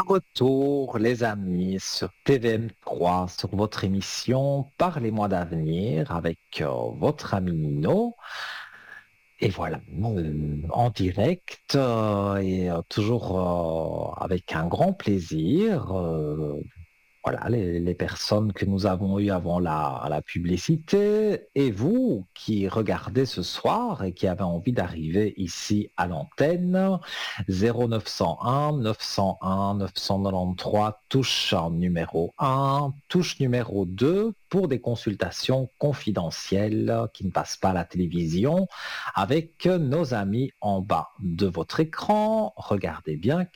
Retour, les amis, sur TVM3, sur votre émission Parlez-moi d'avenir avec votre ami Nino. Et voilà, en direct et toujours avec un grand plaisir. Voilà, les personnes que nous avons eues avant la publicité et vous qui regardez ce soir et qui avez envie d'arriver ici à l'antenne, 0901 901 993, touche numéro 1, touche numéro 2 pour des consultations confidentielles qui ne passent pas à la télévision avec nos amis en bas de votre écran. Regardez bien